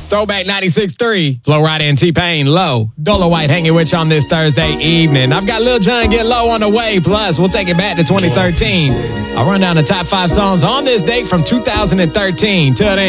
Throwback 96.3. Flo Rida and T-Pain, Low. Dola White hanging with you on this Thursday evening. I've got Lil Jon Get Low on the way. Plus, we'll take it back to 2013. I'll run down the top 5 songs on this date from 2013. Till then.